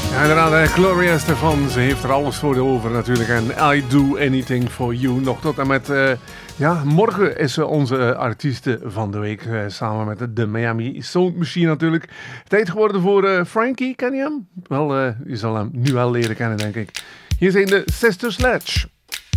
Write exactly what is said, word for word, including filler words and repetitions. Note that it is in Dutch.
Ja, inderdaad, eh, Gloria Estefan, ze heeft er alles voor over natuurlijk. En I Do Anything For You. Nog tot en met, uh, ja, morgen is ze onze artieste van de week. Uh, samen met de, de Miami Sound Machine natuurlijk. Tijd geworden voor uh, Frankie, ken je hem? Wel, uh, je zal hem nu wel leren kennen, denk ik. Hier zijn de Sister Sledge.